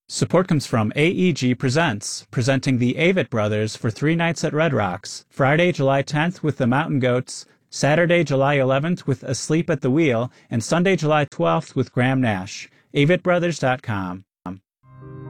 Support comes from AEG Presents, presenting the Avett Brothers for 3 nights at Red Rocks, Friday, July 10th with the Mountain Goats, Saturday, July 11th with Asleep at the Wheel, and Sunday, July 12th with Graham Nash. AvettBrothers.com.